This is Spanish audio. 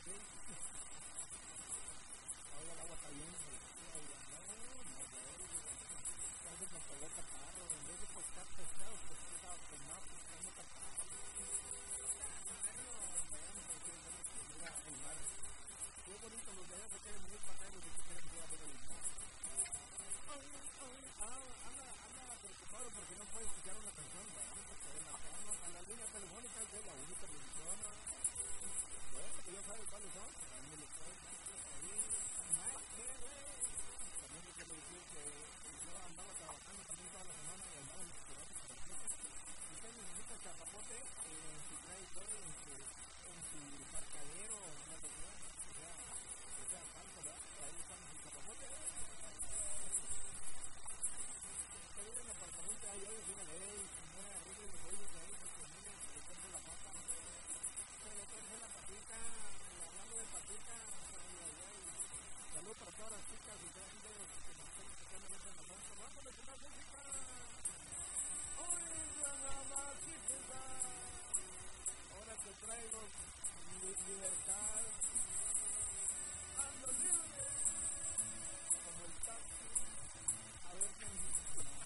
Ahora el agua está bien fría, entonces nos pegó catarro, en vez de pescar pescado, pues pescado con más